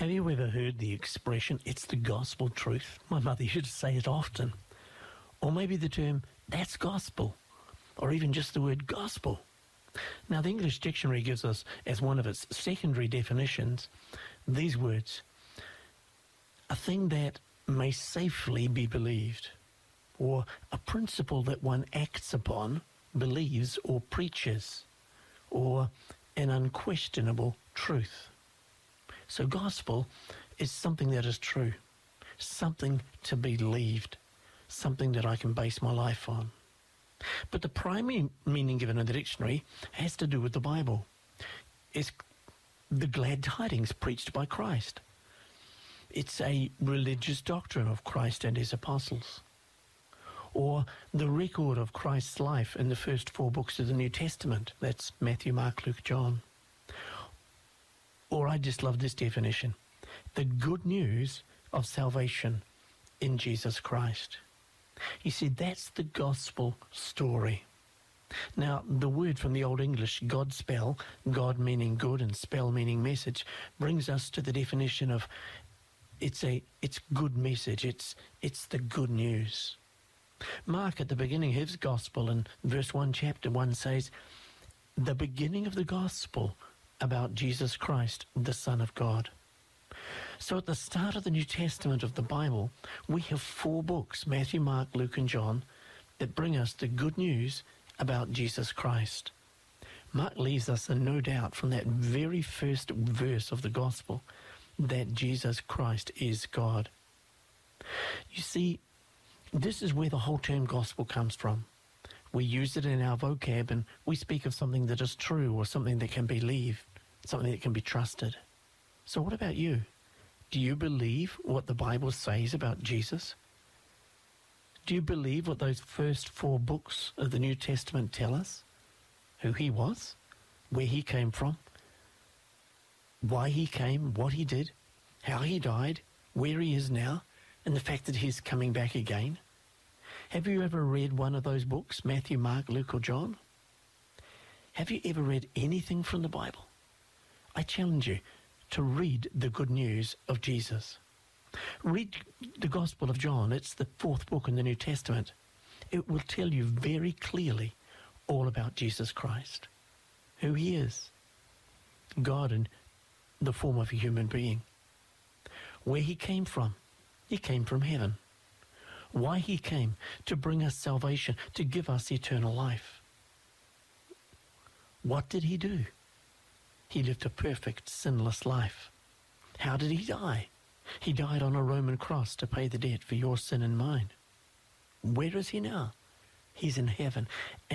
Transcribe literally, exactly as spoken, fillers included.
Have you ever heard the expression, it's the gospel truth? My mother used to say it often. Or maybe the term, that's gospel. Or even just the word gospel. Now, the English Dictionary gives us, as one of its secondary definitions, these words: a thing that may safely be believed, or a principle that one acts upon, believes, or preaches, or an unquestionable truth. So gospel is something that is true, something to be believed, something that I can base my life on. But the primary meaning given in the dictionary has to do with the Bible. It's the glad tidings preached by Christ. It's a religious doctrine of Christ and his apostles. Or the record of Christ's life in the first four books of the New Testament. That's Matthew, Mark, Luke, John. Or I just love this definition: the good news of salvation in Jesus Christ. You see, that's the gospel story. Now, the word from the Old English, Godspell, God meaning good and spell meaning message, brings us to the definition of it's a it's good message, it's it's the good news. Mark, at the beginning of his gospel, in verse one, chapter one, says, the beginning of the gospel about Jesus Christ, the Son of God. So at the start of the New Testament of the Bible, we have four books, Matthew, Mark, Luke, and John, that bring us the good news about Jesus Christ. Mark leaves us in no doubt from that very first verse of the gospel that Jesus Christ is God. You see, this is where the whole term gospel comes from. We use it in our vocab and we speak of something that is true or something that can be believed, something that can be trusted. So what about you? Do you believe what the Bible says about Jesus? Do you believe what those first four books of the New Testament tell us? Who he was, where he came from, why he came, what he did, how he died, where he is now, and the fact that he's coming back again? Have you ever read one of those books, Matthew, Mark, Luke, or John? Have you ever read anything from the Bible? I challenge you to read the good news of Jesus. Read the Gospel of John. It's the fourth book in the New Testament. It will tell you very clearly all about Jesus Christ, who he is, God in the form of a human being, where he came from. He came from heaven. Why he came: to bring us salvation, to give us eternal life. What did he do? He lived a perfect, sinless life. How did he die? He died on a Roman cross to pay the debt for your sin and mine. Where is he now? He's in heaven.